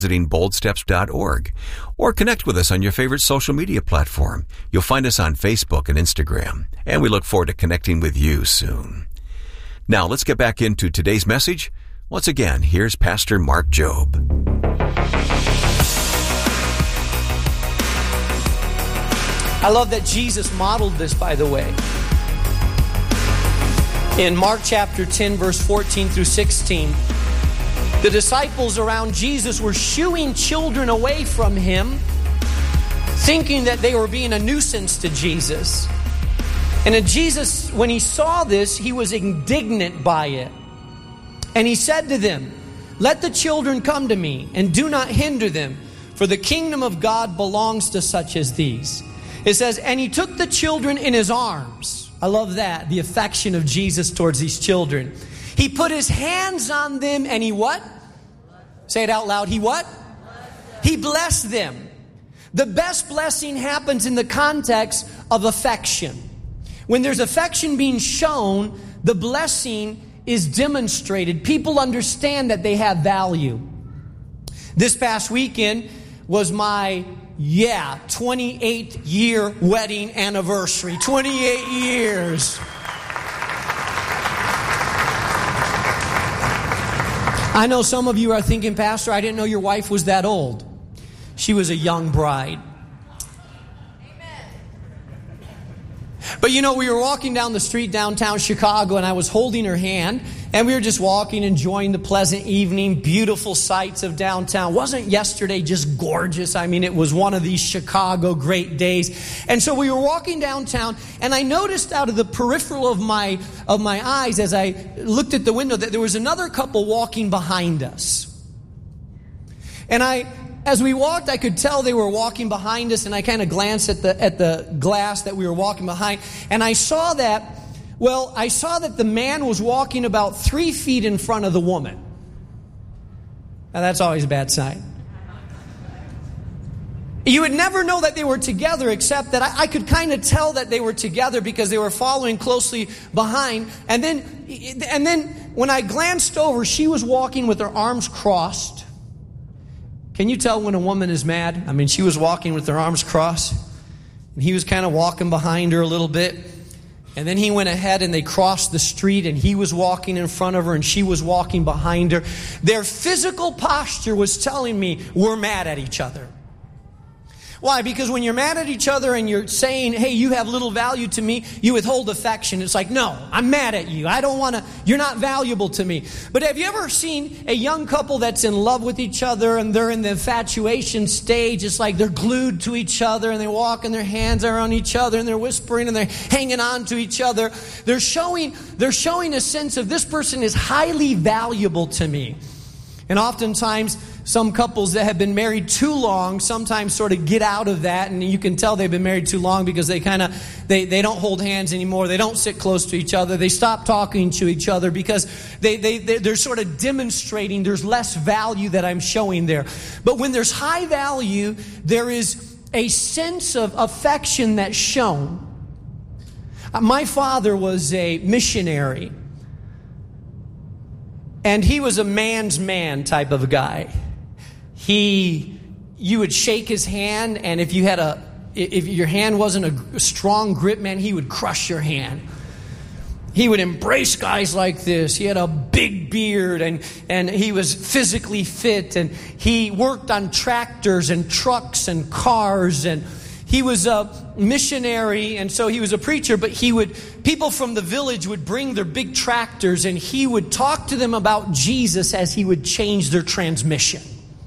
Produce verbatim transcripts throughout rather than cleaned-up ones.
visiting bold steps dot org, or connect with us on your favorite social media platform. You'll find us on Facebook and Instagram, and we look forward to connecting with you soon. Now, let's get back into today's message. Once again, here's Pastor Mark Jobe. I love that Jesus modeled this, by the way. In Mark chapter ten, verse fourteen through sixteen, the disciples around Jesus were shooing children away from him, thinking that they were being a nuisance to Jesus. And then Jesus, when he saw this, he was indignant by it. And he said to them, "Let the children come to me, and do not hinder them, for the kingdom of God belongs to such as these." It says, and he took the children in his arms. I love that, the affection of Jesus towards these children. He put his hands on them and he what? Say it out loud. He what? He blessed them. The best blessing happens in the context of affection. When there's affection being shown, the blessing is demonstrated. People understand that they have value. This past weekend was my, yeah, twenty-eight year wedding anniversary. twenty-eight years. I know some of you are thinking, Pastor, I didn't know your wife was that old. She was a young bride. But you know, we were walking down the street downtown Chicago, and I was holding her hand, and we were just walking, enjoying the pleasant evening, beautiful sights of downtown. Wasn't yesterday just gorgeous? I mean, it was one of these Chicago great days. And so we were walking downtown, and I noticed out of the peripheral of my of my eyes as I looked at the window that there was another couple walking behind us. And I As we walked, I could tell they were walking behind us, and I kind of glanced at the at the glass that we were walking behind, and I saw that, well, I saw that the man was walking about three feet in front of the woman. Now, that's always a bad sign. You would never know that they were together, except that I, I could kind of tell that they were together because they were following closely behind. And then, and then when I glanced over, she was walking with her arms crossed. Can you tell when a woman is mad? I mean, she was walking with her arms crossed, and he was kind of walking behind her a little bit. And then he went ahead and they crossed the street, and he was walking in front of her and she was walking behind her. Their physical posture was telling me we're mad at each other. Why? Because when you're mad at each other and you're saying, hey, you have little value to me, you withhold affection. It's like, no, I'm mad at you. I don't want to, you're not valuable to me. But have you ever seen a young couple that's in love with each other and they're in the infatuation stage? It's like they're glued to each other and they walk and their hands are on each other and they're whispering and they're hanging on to each other. They're showing, they're showing a sense of this person is highly valuable to me. And oftentimes, some couples that have been married too long sometimes sort of get out of that, and you can tell they've been married too long because they kind of they, they don't hold hands anymore. They don't sit close to each other. They stop talking to each other because they, they, they, they're sort of demonstrating there's less value that I'm showing there. But when there's high value, there is a sense of affection that's shown. My father was a missionary, and he was a man's man type of a guy. He, you would shake his hand, and if you had a, if your hand wasn't a strong grip, man, he would crush your hand. He would embrace guys like this. He had a big beard, and, and he was physically fit, and he worked on tractors and trucks and cars, and he was a missionary, and so he was a preacher, but he would, people from the village would bring their big tractors, and he would talk to them about Jesus as he would change their transmission.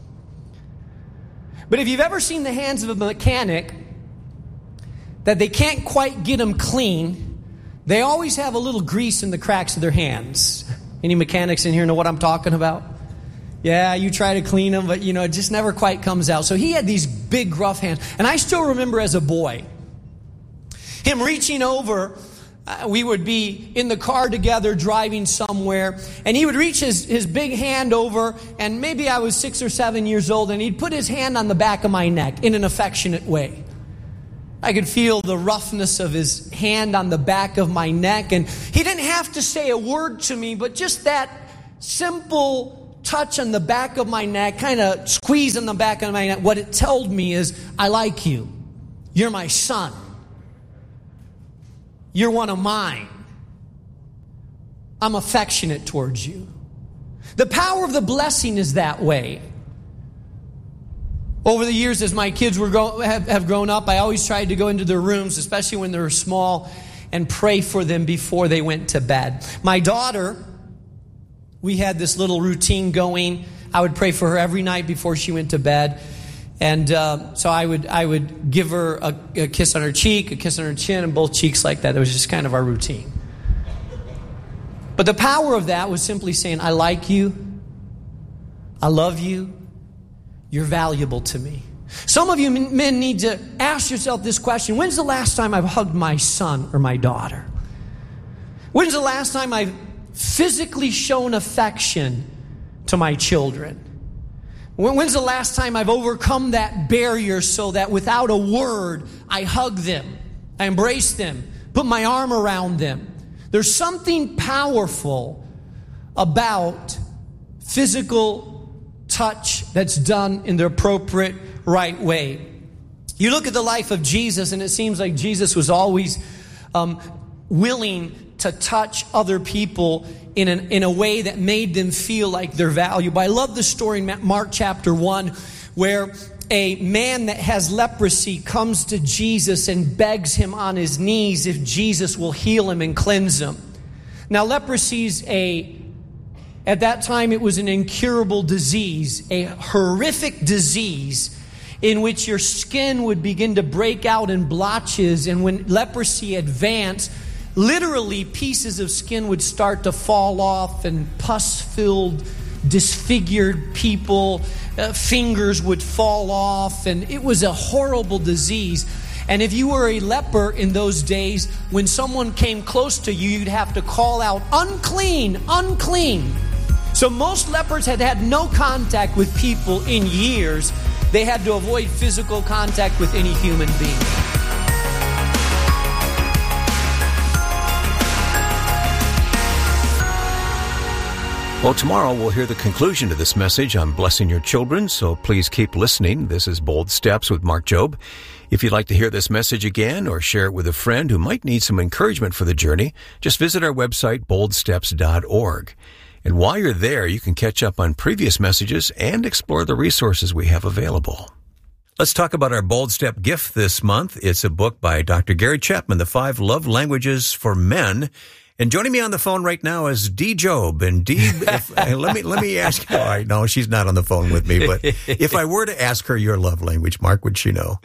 But if you've ever seen the hands of a mechanic, that they can't quite get them clean, they always have a little grease in the cracks of their hands. Any mechanics in here know what I'm talking about? Yeah, you try to clean them, but you know, it just never quite comes out. So he had these big, rough hands. And I still remember as a boy, him reaching over. Uh, we would be in the car together driving somewhere, and he would reach his, his big hand over, and maybe I was six or seven years old, and he'd put his hand on the back of my neck in an affectionate way. I could feel the roughness of his hand on the back of my neck, and he didn't have to say a word to me, but just that simple touch on the back of my neck, kind of squeeze on the back of my neck, what it told me is, I like you. You're my son. You're one of mine. I'm affectionate towards you. The power of the blessing is that way. Over the years, as my kids were grow, have, have grown up, I always tried to go into their rooms, especially when they were small, and pray for them before they went to bed. My daughter, we had this little routine going. I would pray for her every night before she went to bed. And uh, so I would I would give her a, a kiss on her cheek, a kiss on her chin, and both cheeks like that. It was just kind of our routine. But the power of that was simply saying, I like you. I love you. You're valuable to me. Some of you men need to ask yourself this question. When's the last time I've hugged my son or my daughter? When's the last time I've physically shown affection to my children? When's the last time I've overcome that barrier so that without a word, I hug them, I embrace them, put my arm around them? There's something powerful about physical touch that's done in the appropriate right way. You look at the life of Jesus, and it seems like Jesus was always um, willing to touch other people in, an, in a way that made them feel like they're valuable. I love the story in Mark chapter one where a man that has leprosy comes to Jesus and begs him on his knees if Jesus will heal him and cleanse him. Now, leprosy's a At that time, it was an incurable disease, a horrific disease in which your skin would begin to break out in blotches. And when leprosy advanced, literally pieces of skin would start to fall off, and pus-filled, disfigured people, uh, fingers would fall off. And it was a horrible disease. And if you were a leper in those days, when someone came close to you, you'd have to call out, unclean, unclean. So most lepers had had no contact with people in years. They had to avoid physical contact with any human being. Well, tomorrow we'll hear the conclusion to this message on blessing your children, so please keep listening. This is Bold Steps with Mark Jobe. If you'd like to hear this message again or share it with a friend who might need some encouragement for the journey, just visit our website, bold steps dot org. And while you're there, you can catch up on previous messages and explore the resources we have available. Let's talk about our Bold Step gift this month. It's a book by Doctor Gary Chapman, The Five Love Languages for Men. And joining me on the phone right now is Dee Jobe. And Dee, if, uh, let me let me ask you. All right, no, she's not on the phone with me. But if I were to ask her your love language, Mark, would she know?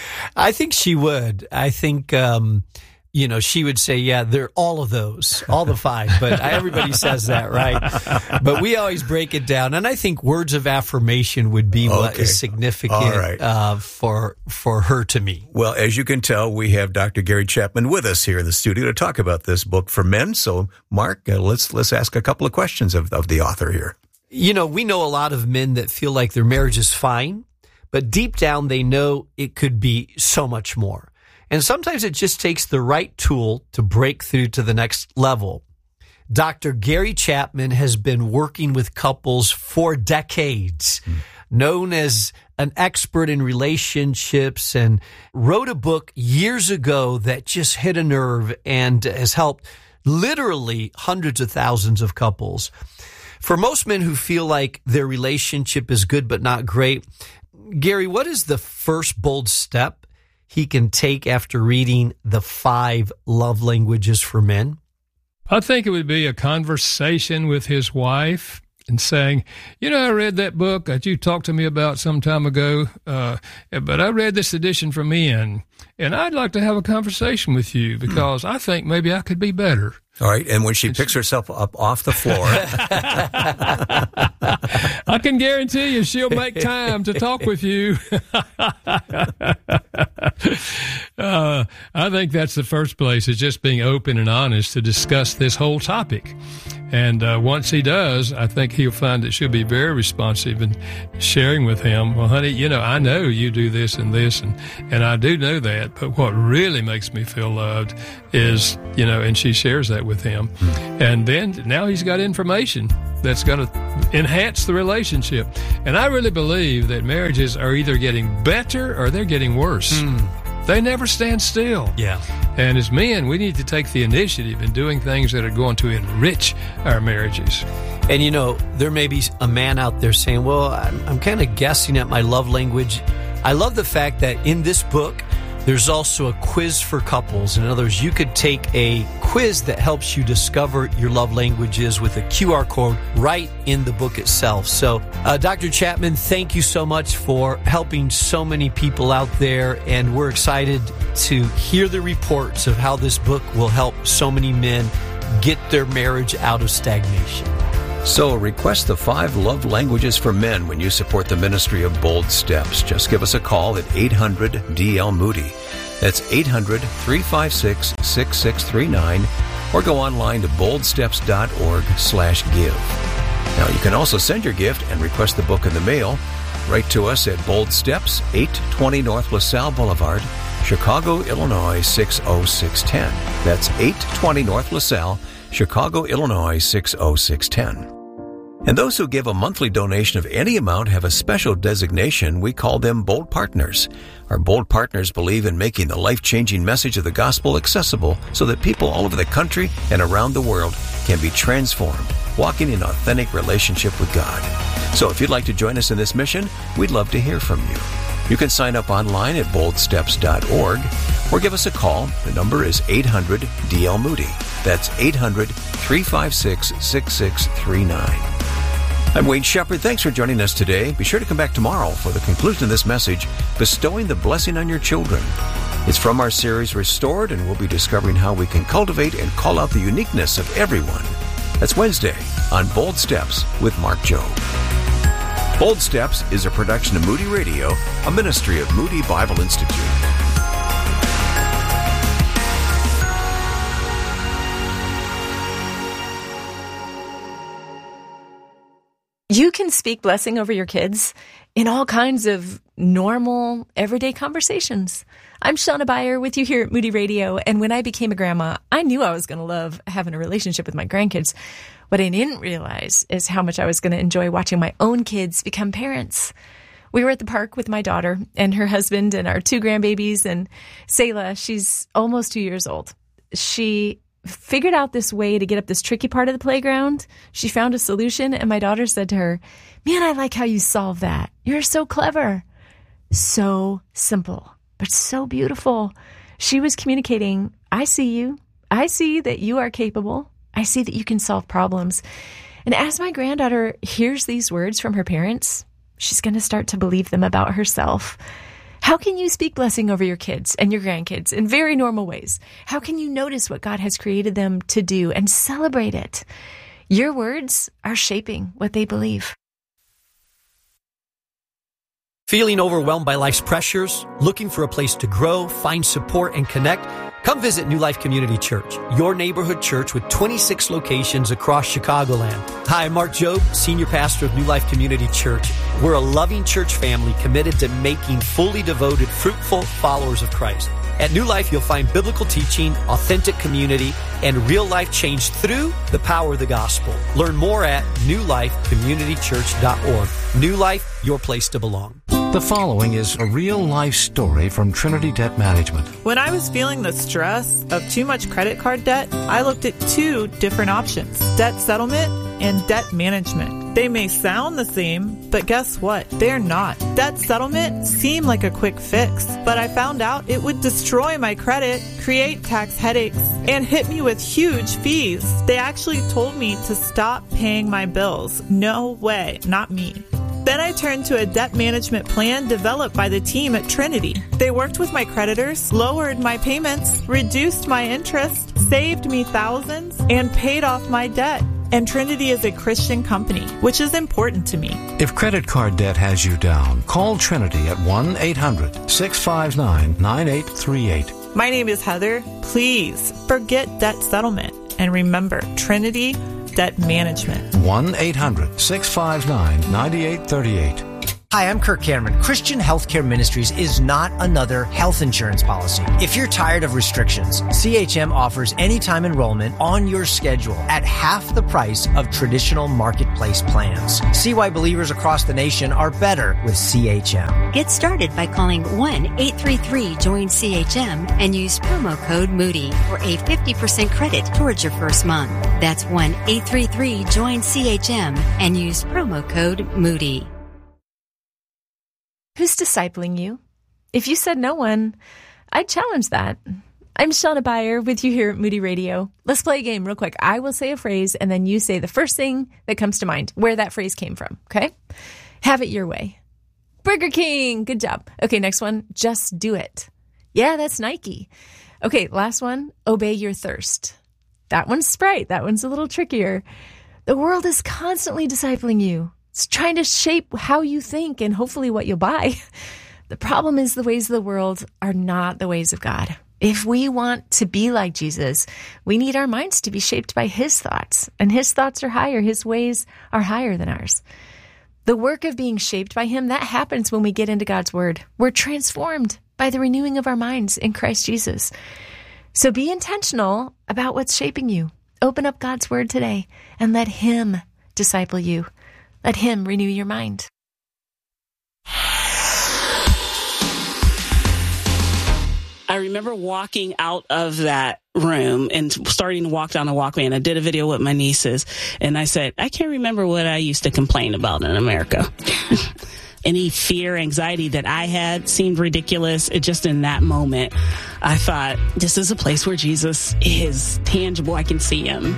I think she would. I think, um, you know, she would say, yeah, they're all of those, all the five. But everybody says that, right? But we always break it down. And I think words of affirmation would be what okay. is significant all right. uh, for for her to me. Well, as you can tell, we have Doctor Gary Chapman with us here in the studio to talk about this book for men. So, Mark, uh, let's let's ask a couple of questions of, of the author here. You know, we know a lot of men that feel like their marriage is fine, but deep down they know it could be so much more. And sometimes it just takes the right tool to break through to the next level. Doctor Gary Chapman has been working with couples for decades, mm. known as an expert in relationships, and wrote a book years ago that just hit a nerve and has helped literally hundreds of thousands of couples. For most men who feel like their relationship is good but not great, Gary, what is the first bold step he can take after reading The Five Love Languages for Men? I think it would be a conversation with his wife and saying, you know, I read that book that you talked to me about some time ago, uh, but I read this edition for men, and I'd like to have a conversation with you because I think maybe I could be better. All right, and when she picks herself up off the floor, I can guarantee you she'll make time to talk with you. uh, I think that's the first place, is just being open and honest to discuss this whole topic. And uh, once he does, I think he'll find that she'll be very responsive and sharing with him, well, honey, you know, I know you do this and this, and, and I do know that, but what really makes me feel loved is, you know, and she shares that with him. Mm-hmm. And then now he's got information that's going to enhance the relationship. And I really believe that marriages are either getting better or they're getting worse. Mm. They never stand still. Yeah. And as men, we need to take the initiative in doing things that are going to enrich our marriages. And, you know, there may be a man out there saying, well, I'm, I'm kind of guessing at my love language. I love the fact that in this book, there's also a quiz for couples. In other words, you could take a quiz that helps you discover your love languages with a Q R code right in the book itself. So, uh, Doctor Chapman, thank you so much for helping so many people out there. And we're excited to hear the reports of how this book will help so many men get their marriage out of stagnation. So request the five love languages for men when you support the ministry of Bold Steps. Just give us a call at eight hundred D L Moody. That's eight hundred, three five six, six six three nine, or go online to boldsteps.org slash give. Now you can also send your gift and request the book in the mail. Write to us at Bold Steps, eight twenty North LaSalle Boulevard, Chicago, Illinois six oh six one oh. That's eight twenty North LaSalle, Chicago, Illinois six oh six one oh. And those who give a monthly donation of any amount have a special designation. We call them Bold Partners. Our Bold Partners believe in making the life-changing message of the gospel accessible so that people all over the country and around the world can be transformed, walking in authentic relationship with God. So if you'd like to join us in this mission, we'd love to hear from you. You can sign up online at bold steps dot org or give us a call. The number is eight hundred D L Moody. That's eight hundred, three five six, six six three nine. I'm Wayne Shepherd. Thanks for joining us today. Be sure to come back tomorrow for the conclusion of this message, Bestowing the Blessing on Your Children. It's from our series Restored, and we'll be discovering how we can cultivate and call out the uniqueness of everyone. That's Wednesday on Bold Steps with Mark Jobe. Bold Steps is a production of Moody Radio, a ministry of Moody Bible Institute. You can speak blessing over your kids in all kinds of normal, everyday conversations. I'm Shauna Beyer with you here at Moody Radio, and when I became a grandma, I knew I was going to love having a relationship with my grandkids. What I didn't realize is how much I was going to enjoy watching my own kids become parents. We were at the park with my daughter and her husband and our two grandbabies, and Selah, she's almost two years old. She figured out this way to get up this tricky part of the playground. She found a solution, and my daughter said to her, "Man, I like how you solve that. You're so clever." So simple, but so beautiful. She was communicating, I see you. I see that you are capable. I see that you can solve problems. And as my granddaughter hears these words from her parents, she's going to start to believe them about herself. How can you speak blessing over your kids and your grandkids in very normal ways? How can you notice what God has created them to do and celebrate it? Your words are shaping what they believe. Feeling overwhelmed by life's pressures? Looking for a place to grow, find support, and connect? Come visit New Life Community Church, your neighborhood church with twenty-six locations across Chicagoland. Hi, I'm Mark Jobe, Senior Pastor of New Life Community Church. We're a loving church family committed to making fully devoted, fruitful followers of Christ. At New Life, you'll find biblical teaching, authentic community, and real life change through the power of the gospel. Learn more at new life community church dot org. New Life, your place to belong. The following is a real-life story from Trinity Debt Management. When I was feeling the stress of too much credit card debt, I looked at two different options, debt settlement and debt management. They may sound the same, but guess what? They're not. Debt settlement seemed like a quick fix, but I found out it would destroy my credit, create tax headaches, and hit me with huge fees. They actually told me to stop paying my bills. No way, not me. Then I turned to a debt management plan developed by the team at Trinity. They worked with my creditors, lowered my payments, reduced my interest, saved me thousands, and paid off my debt. And Trinity is a Christian company, which is important to me. If credit card debt has you down, call Trinity at one eight hundred, six five nine, nine eight three eight. My name is Heather. Please forget debt settlement. And remember, Trinity debt management. one eight hundred six five nine nine eight three eight. Hi, I'm Kirk Cameron. Christian Healthcare Ministries is not another health insurance policy. If you're tired of restrictions, C H M offers anytime enrollment on your schedule at half the price of traditional marketplace plans. See why believers across the nation are better with C H M. Get started by calling one eight three three join C H M and use promo code Moody for a fifty percent credit towards your first month. That's one eight three three join C H M and use promo code Moody. Who's discipling you? If you said no one, I'd challenge that. I'm Shauna Beyer with you here at Moody Radio. Let's play a game real quick. I will say a phrase, and then you say the first thing that comes to mind, where that phrase came from, okay? Have it your way. Burger King, good job. Okay, next one, just do it. Yeah, that's Nike. Okay, last one, obey your thirst. That one's Sprite. That one's a little trickier. The world is constantly discipling you. It's trying to shape how you think and hopefully what you'll buy. The problem is the ways of the world are not the ways of God. If we want to be like Jesus, we need our minds to be shaped by his thoughts. And his thoughts are higher. His ways are higher than ours. The work of being shaped by him, that happens when we get into God's word. We're transformed by the renewing of our minds in Christ Jesus. So be intentional about what's shaping you. Open up God's word today and let him disciple you. Let him renew your mind. I remember walking out of that room and starting to walk down the walkway, and I did a video with my nieces, and I said, I can't remember what I used to complain about in America. Any fear, anxiety that I had seemed ridiculous. It just in that moment, I thought, this is a place where Jesus is tangible. I can see him.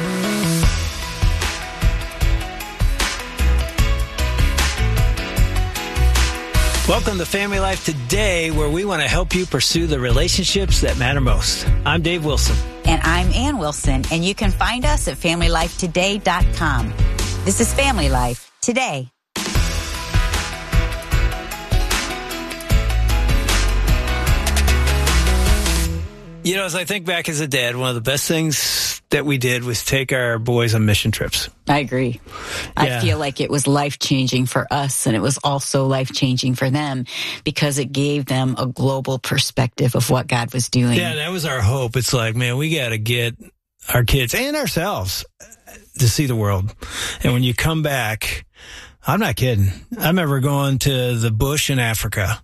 Welcome to Family Life Today, where we want to help you pursue the relationships that matter most. I'm Dave Wilson. And I'm Ann Wilson, and you can find us at family life today dot com. This is Family Life Today. You know, as I think back as a dad, one of the best things that we did was take our boys on mission trips. I agree. Yeah. I feel like it was life-changing for us, and it was also life-changing for them because it gave them a global perspective of what God was doing. Yeah, that was our hope. It's like, man, we got to get our kids and ourselves to see the world. And when you come back, I'm not kidding. I remember going to the bush in Africa.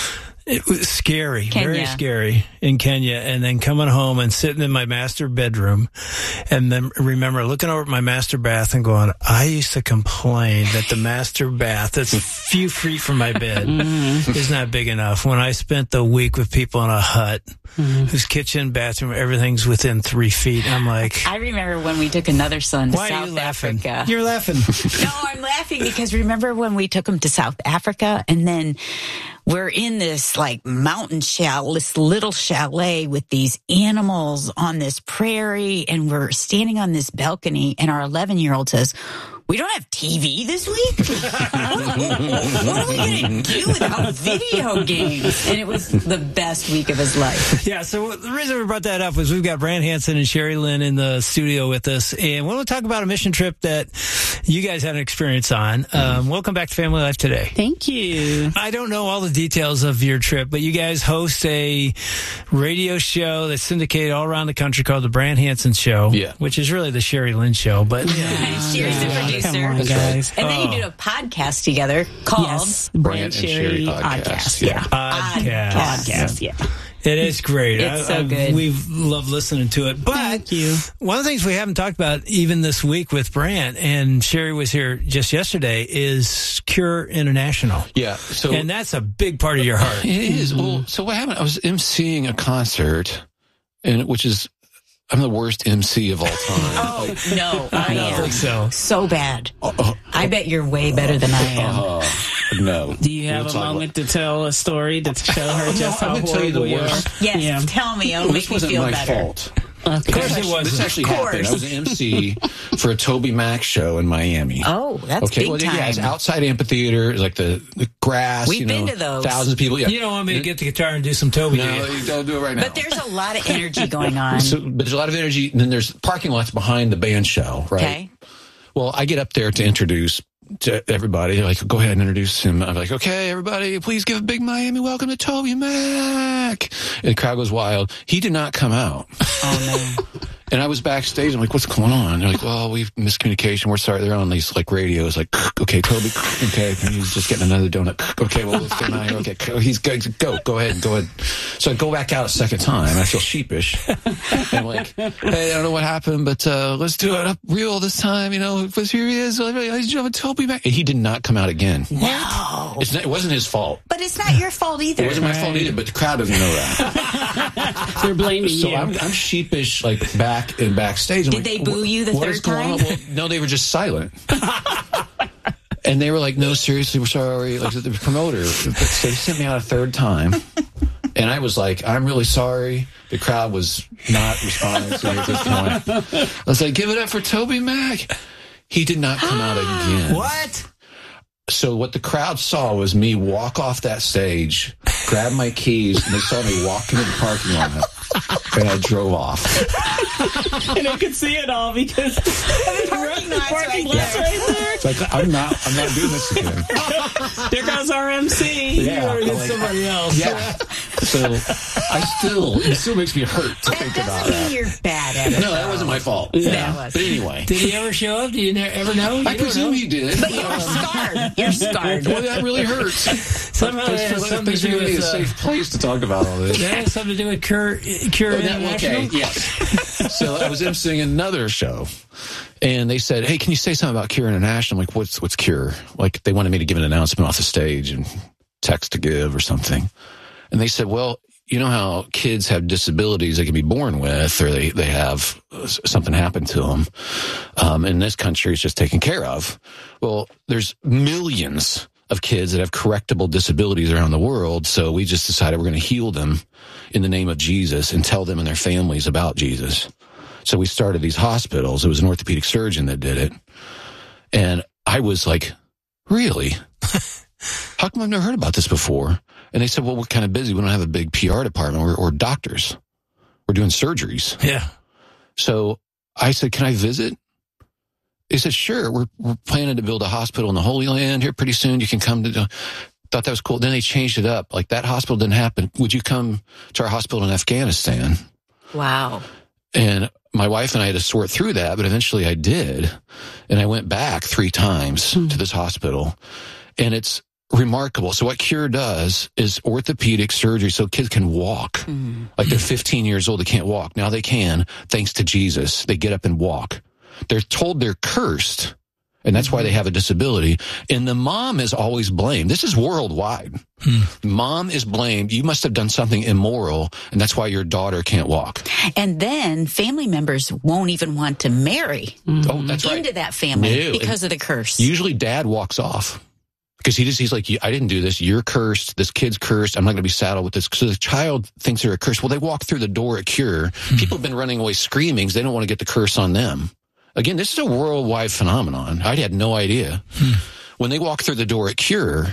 It was scary, Kenya. Very scary in Kenya. And then coming home and sitting in my master bedroom and then remember looking over at my master bath and going, I used to complain that the master bath that's a few feet from my bed mm-hmm. is not big enough. When I spent the week with people in a hut mm-hmm. whose kitchen, bathroom, everything's within three feet, I'm like... I remember when we took another son to Why South are you laughing? Africa. You're laughing. No, I'm laughing because remember when we took him to South Africa and then... We're in this like mountain chalet, this little chalet with these animals on this prairie, and we're standing on this balcony, and our eleven-year-old says, we don't have T V this week? what, what are we going to do without video games? And it was the best week of his life. Yeah, so the reason we brought that up was we've got Brant Hansen and Sherry Lynn in the studio with us, and we want to talk about a mission trip that you guys had an experience on. Um, welcome back to Family Life Today. Thank you. I don't know all the details of your trip, but you guys host a radio show that's syndicated all around the country called the Brant Hansen Show, yeah. which is really the Sherry Lynn Show. But yeah. Sherry's the producer. Come on, guys. And then oh. you did a podcast together called yes, Brant, Brant and Sherry, Sherry Podcast. Podcast. Yeah. Podcast. Podcast, yeah. It is great. It's I, so I, good. We've loved listening to it. But Thank you. One of the things we haven't talked about even this week with Brant, and Sherry was here just yesterday, is Cure International. Yeah. So, and that's a big part of your heart. It is. Mm-hmm. Well, so what happened? I was emceeing a concert, and which is, I'm the worst M C of all time. Oh, like, no, I am. I think so. So bad. Uh, uh, I bet you're way better than I am. Uh, no. Do you have we'll a moment about... to tell a story to show her just no, how I'm tell you the horrible you are? worst. Yes, yeah. tell me. It'll well, make this me wasn't feel my better. fault. Of course it wasn't. This actually Of course. happened. I was an M C for a Toby Mac show in Miami. Oh, that's okay, big well, time. yeah, it's outside amphitheater, it's like the, the grass. We've you know, been to those. Thousands of people. Yeah. You don't want me to get the guitar and do some Toby? No, do you? you don't do it right now. But there's a lot of energy going on. So, but there's a lot of energy, and then there's parking lots behind the band show, right? Okay. Well, I get up there to introduce to everybody. They're like, go ahead and introduce him. I'm like, okay, everybody, please give a big Miami welcome to Toby Mac. And the crowd goes wild. He did not come out. Oh, no. And I was backstage. I'm like, what's going on? They're like, well, we've miscommunication. We're sorry. They're on these like radios. Like, okay, Toby. Okay, and he's just getting another donut. Okay, well, let's get him out here. Okay, he's good. Go, go ahead, go ahead. So I go back out a second time. I feel sheepish. And I'm like, hey, I don't know what happened, but uh, let's do it up real this time. You know, because here he is. Ladies and gentlemen, Toby Mac. And he did not come out again. No. It's not, it wasn't his fault. But it's not your fault either. It wasn't my fault either, but the crowd doesn't know that. They're blaming So you. I'm, I'm sheepish, like back and backstage. I'm Did like, they boo you the what third is going time? on? Well, no, they were just silent. And they were like, no, seriously, we're sorry. Like the promoter, so they sent me out a third time. And I was like, I'm really sorry. The crowd was not responding to me at this point. I was like, give it up for Toby Mac. He did not come out again. What? So what the crowd saw was me walk off that stage, grab my keys, and they saw me walk into the parking lot. And I drove off. And I could see it all because the parking lot's parking right lot's there. right there. It's like, I'm not, I'm not doing this again. There goes our M C. Yeah, You already did I'm like, somebody else. Yeah. So I still, it still makes me hurt to That think doesn't about mean that. you're bad at it. No, that wasn't my fault. That was. But anyway. Did he ever show up? Do you ne- ever know? You I don't presume know. he did. But you're scarred. You're scarred. Well, that really hurts. Somehow Thanks it for has letting- something thanks to for do giving me a with. Uh, safe place to talk about all this. that has something to do with Cure, Cure Oh, that- International. okay, yes. So I was emceeing another show, and they said, "Hey, can you say something about Cure International?" I'm like, "What's what's Cure?" Like they wanted me to give an announcement off the stage and text to give or something, and they said, "Well, you know how kids have disabilities they can be born with, or they they have something happen to them. Um, in this country, it's just taken care of. Well, there's millions of kids that have correctable disabilities around the world, so we just decided we're going to heal them in the name of Jesus and tell them and their families about Jesus. So we started these hospitals. It was an orthopedic surgeon that did it. And I was like, really? How come I've never heard about this before? And they said, well, we're kind of busy. We don't have a big P R department or, or doctors. We're doing surgeries. Yeah. So I said, can I visit? They said, sure. We're, we're planning to build a hospital in the Holy Land here pretty soon. You can come to... Thought that was cool. Then they changed it up. Like, that hospital didn't happen. Would you come to our hospital in Afghanistan? Wow. And my wife and I had to sort through that, but eventually I did. And I went back three times mm. to this hospital. And it's remarkable. So what Cure does is orthopedic surgery so kids can walk. Mm. Like they're fifteen years old, they can't walk. Now they can, thanks to Jesus. They get up and walk. They're told they're cursed. And that's why they have a disability. And the mom is always blamed. This is worldwide. Hmm. Mom is blamed. You must have done something immoral, and that's why your daughter can't walk. And then family members won't even want to marry mm-hmm. oh, that's right. into that family no. because and of the curse. Usually dad walks off because he just, he's like, I didn't do this. You're cursed. This kid's cursed. I'm not going to be saddled with this. So the child thinks they're a curse. Well, they walk through the door at Cure. Hmm. People have been running away screaming because they don't want to get the curse on them. Again, this is a worldwide phenomenon. I had no idea. Hmm. When they walk through the door at Cure,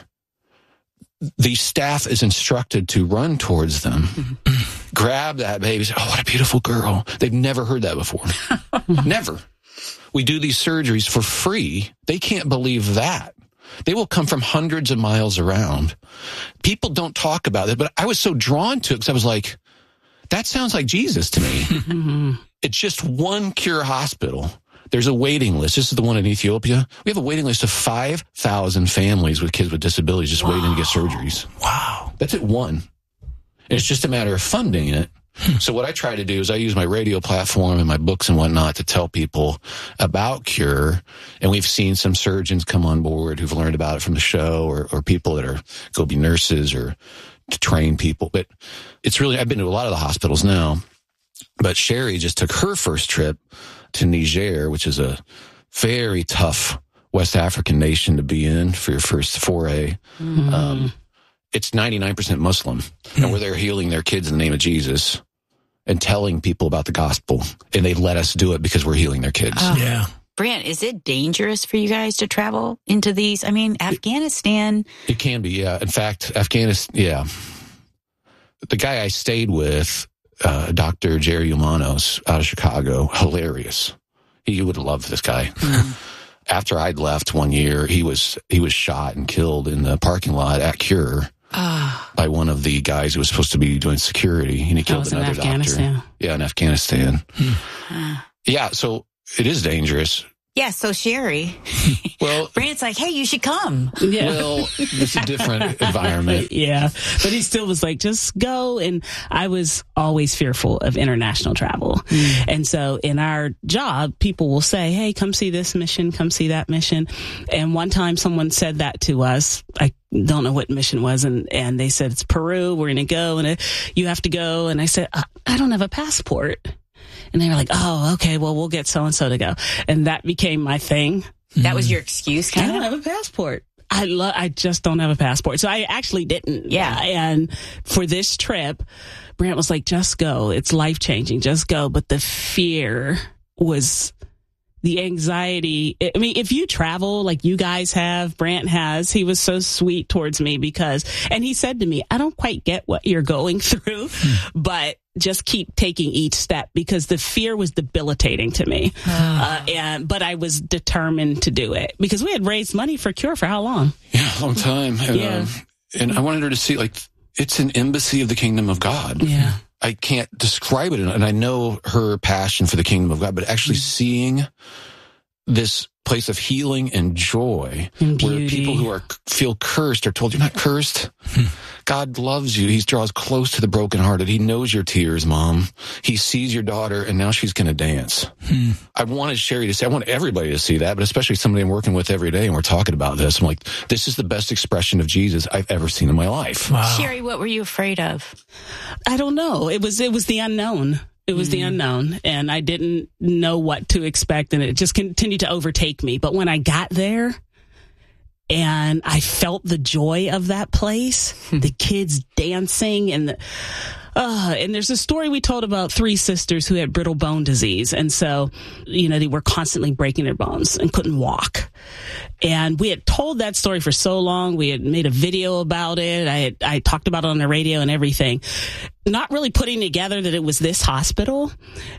the staff is instructed to run towards them, mm-hmm. grab that baby, say, oh, what a beautiful girl. They've never heard that before. Never. We do these surgeries for free. They can't believe that. They will come from hundreds of miles around. People don't talk about it, but I was so drawn to it because I was like, that sounds like Jesus to me. Mm-hmm. It's just one Cure hospital. There's a waiting list. This is the one in Ethiopia. We have a waiting list of five thousand families with kids with disabilities just wow. waiting to get surgeries. Wow. That's it, one. And it's just a matter of funding it. So what I try to do is I use my radio platform and my books and whatnot to tell people about Cure. And we've seen some surgeons come on board who've learned about it from the show, or, or people that are go be nurses or to train people. But it's really, I've been to a lot of the hospitals now. But Sherry just took her first trip to Niger, which is a very tough West African nation to be in for your first foray. Mm-hmm. Um, it's ninety-nine percent Muslim, mm-hmm. and where they're healing their kids in the name of Jesus. and telling people about the gospel. And they let us do it because we're healing their kids. Oh. Yeah. Brant, is it dangerous for you guys to travel into these? I mean, Afghanistan. It can be, yeah. In fact, Afghanistan, yeah. The guy I stayed with, uh, Doctor Jerry Umanos out of Chicago, hilarious. He would love this guy. Mm. After I'd left one year, he was he was shot and killed in the parking lot at Cure oh. by one of the guys who was supposed to be doing security, and he killed another doctor. Yeah, in Afghanistan. Mm. Yeah, so it is dangerous. Yeah, so Sherry, well, Brant's like, hey, you should come. Yeah. Well, it's a different environment. Yeah, but he still was like, just go. And I was always fearful of international travel. Mm. And so in our job, people will say, hey, come see this mission, come see that mission. And one time someone said that to us. I don't know what mission was. And, and they said, it's Peru. We're going to go and uh, you have to go. And I said, I don't have a passport. And they were like, oh, okay, well, we'll get so-and-so to go. And that became my thing. That was your excuse, kind of? I don't have a passport. I lo- I just don't have a passport. So I actually didn't. Yeah. And for this trip, Brant was like, just go. It's life-changing. Just go. But the fear was... the anxiety. I mean, if you travel like you guys have, Brant has, he was so sweet towards me because, and he said to me, I don't quite get what you're going through, hmm. but just keep taking each step because the fear was debilitating to me. uh, and, but I was determined to do it because we had raised money for Cure for how long? Yeah, a long time. And, yeah. um, and I wanted her to see, like, it's an embassy of the kingdom of God. Yeah. I can't describe it, and I know her passion for the kingdom of God, but actually seeing this place of healing and joy and where people who are feel cursed are told, you're not cursed. God loves you. He draws close to the brokenhearted. He knows your tears, Mom. He sees your daughter, and now she's going to dance. Hmm. I wanted Sherry to say, I want everybody to see that, but especially somebody I'm working with every day, and we're talking about this. I'm like, this is the best expression of Jesus I've ever seen in my life. Wow. Sherry, what were you afraid of? I don't know. It was, it was the unknown. It was mm. the unknown, and I didn't know what to expect, and it just continued to overtake me. But when I got there and I felt the joy of that place, the kids dancing, and the, uh, and there's a story we told about three sisters who had brittle bone disease. And so, you know, they were constantly breaking their bones and couldn't walk. And we had told that story for so long. We had made a video about it. I had, I talked about it on the radio and everything, not really putting together that it was this hospital.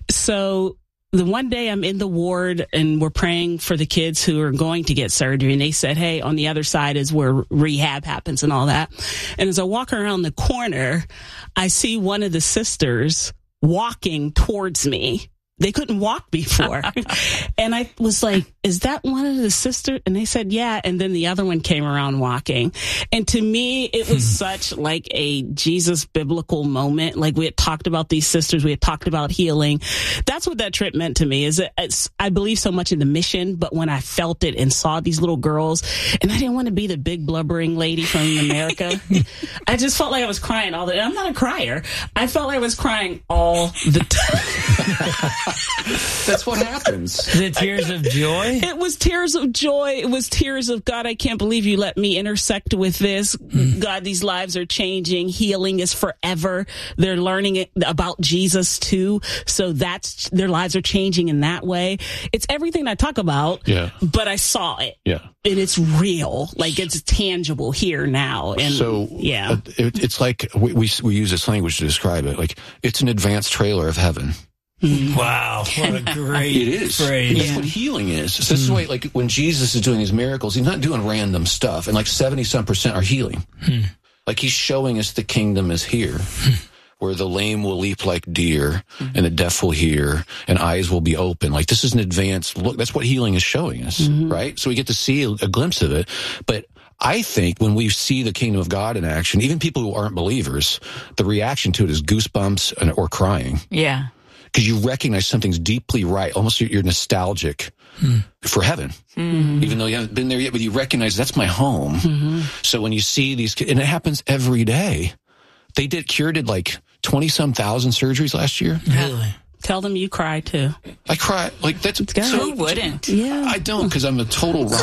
So the one day I'm in the ward and we're praying for the kids who are going to get surgery. And they said, hey, on the other side is where rehab happens and all that. And as I walk around the corner, I see one of the sisters walking towards me. They couldn't walk before. And I was like, is that one of the sisters? And they said, yeah. And then the other one came around walking. And to me, it was such like a Jesus biblical moment. Like we had talked about these sisters. We had talked about healing. That's what that trip meant to me is that it's, I believe so much in the mission, but when I felt it and saw these little girls, and I didn't want to be the big blubbering lady from America. I just felt like I was crying all the time. I'm not a crier. I felt like I was crying all the time. That's what happens. The tears of joy? It was tears of joy. It was tears of, God, I can't believe you let me intersect with this. Mm. God, these lives are changing. Healing is forever. They're learning it about Jesus too. So that's, their lives are changing in that way. It's everything I talk about, yeah. but I saw it. Yeah. And it's real. Like it's tangible here now. And so, yeah. Uh, it, it's like we, we, we use this language to describe it. Like it's an advanced trailer of heaven. Wow, what a great it is. phrase. That's yeah. what healing is. So this mm. is why, like, when Jesus is doing these miracles, he's not doing random stuff, and like seventy-some percent are healing. Mm. Like, he's showing us the kingdom is here, mm. where the lame will leap like deer, mm. and the deaf will hear, and eyes will be open. Like, this is an advanced look. That's what healing is showing us, mm-hmm. right? So we get to see a, a glimpse of it, but I think when we see the kingdom of God in action, even people who aren't believers, the reaction to it is goosebumps and, or crying. Yeah. Because you recognize something's deeply right. Almost you're nostalgic hmm. for heaven. Mm-hmm. Even though you haven't been there yet, but you recognize that's my home. Mm-hmm. So when you see these kids, and it happens every day. They did, Cure did like twenty-some thousand surgeries last year. Really? Tell them you cry too. I cry. Like, that's... So, who wouldn't? Yeah. I don't, because I'm a total rock.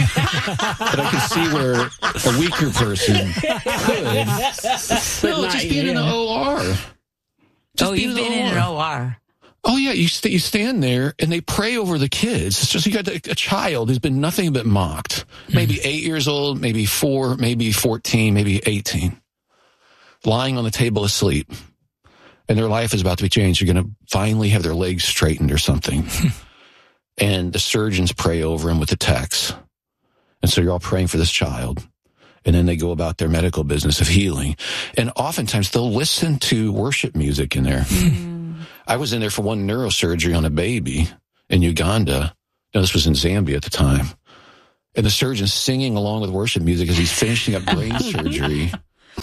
But I can see where a weaker person could. But no, just being in the O R. Just oh, being you've in been the in an O R. O R. Oh, yeah, you, st- you stand there, and they pray over the kids. It's just you got a, a child who's been nothing but mocked. Maybe eight years old, maybe four, maybe fourteen, maybe eighteen. Lying on the table asleep. And their life is about to be changed. You're going to finally have their legs straightened or something. And the surgeons pray over him with the text. And so you're all praying for this child. And then they go about their medical business of healing. And oftentimes they'll listen to worship music in there. Mm. I was in there for one neurosurgery on a baby in Uganda. No, this was in Zambia at the time. And the surgeon's singing along with worship music as he's finishing up brain surgery.